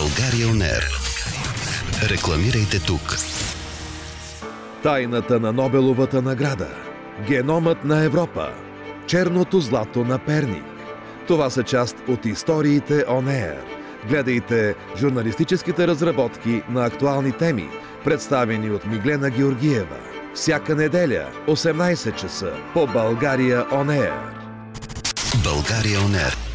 България On Air. Рекламирайте тук. Тайната на Нобеловата награда. Геномът на Европа. Черното злато на Перник. Това са част от историите On Air. Гледайте журналистическите разработки на актуални теми, представени от Миглена Георгиева. Всяка неделя, 18 часа, по България On Air. България On Air.